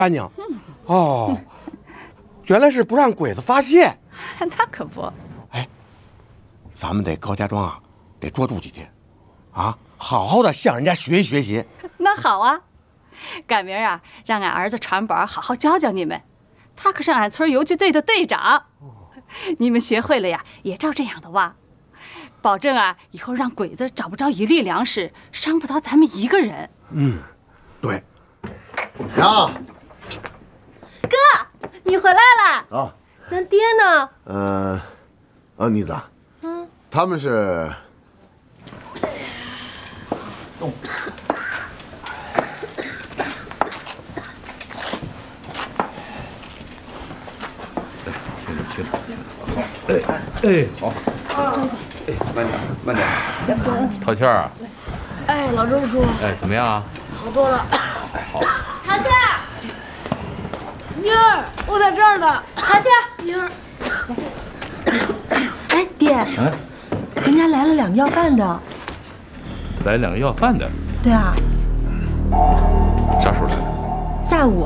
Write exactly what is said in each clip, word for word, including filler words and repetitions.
安宁。哦，原来是不让鬼子发现。 那可不。 哎，咱们得高家庄啊，得多住几天，啊，好好的向人家学习学习。 那好啊，赶明儿啊，让俺儿子传宝好好教教你们。他可是俺村游击队的队长，你们学会了呀，也照这样的挖，保证啊，以后让鬼子找不着一粒粮食，伤不着咱们一个人。 嗯，对。 娘， 哥，你回来了啊？ 咱爹呢？ 呃，啊，妮子，嗯，他们是。动。 哎哎，好，哎，慢点，慢点，小心。陶倩儿， 哎，老周叔， 哎，怎么样啊？ 好多了。 哎，好。 陶倩儿， 妮儿，我在这儿呢。 陶倩儿， 妮儿。 哎，爹， 嗯， 人家来了两个要饭的。 来两个要饭的。 对啊。 啥时候来的？ 下午。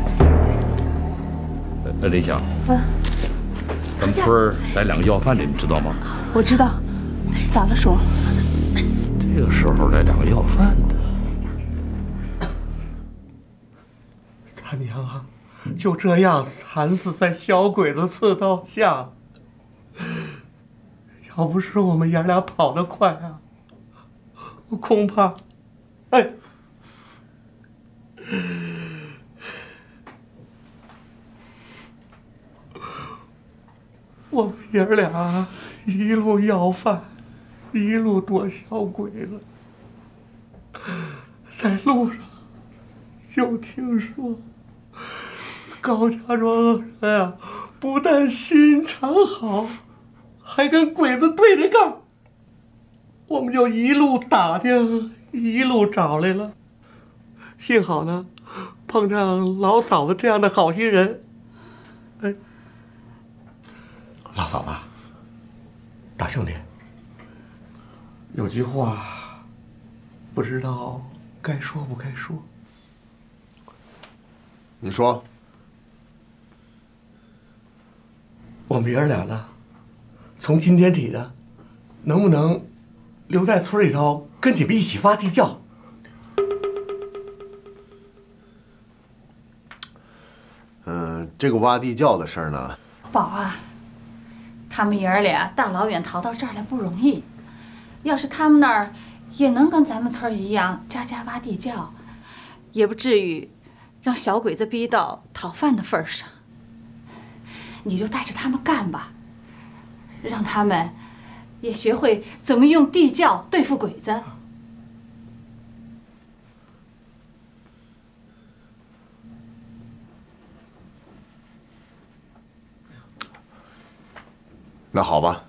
呃，林香。啊。咱们村儿来两个要饭的，你知道吗？ 我知道，咋了叔？ 这个时候来两个要饭的， 他娘啊，就这样惨死在小鬼子刺刀下。要不是我们爷俩跑得快啊，我恐怕，哎。我们爷俩一路要饭，一路躲小鬼子，在路上就听说高家庄人啊，不但心肠好，还跟鬼子对着干。我们就一路打听，一路找来了。幸好呢，碰上老嫂子这样的好心人。哎。老嫂子，大兄弟，有句话不知道该说不该说。 你说。 我们爷儿俩呢，从今天起呢，能不能留在村里头跟你们一起挖地窖？ 嗯，这个挖地窖的事儿呢， 宝啊。他们爷儿俩大老远逃到这儿来不容易，要是他们那儿也能跟咱们村一样家家挖地窖，也不至于让小鬼子逼到讨饭的份上。你就带着他们干吧，让他们也学会怎么用地窖对付鬼子。 那好吧。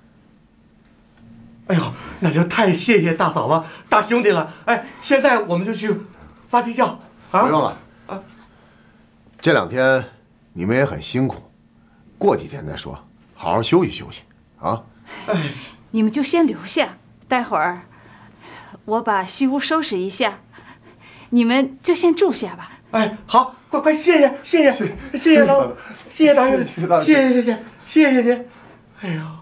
哎呦，那就太谢谢大嫂子、大兄弟了。哎，现在我们就去挖地窖啊！ 不用了啊，这两天你们也很辛苦，过几天再说，好好休息休息啊。 哎，你们就先留下，待会儿我把西屋收拾一下，你们就先住下吧。 哎，好，快快谢谢谢谢谢谢老，谢谢大兄弟，谢谢谢谢谢谢您。哎呀。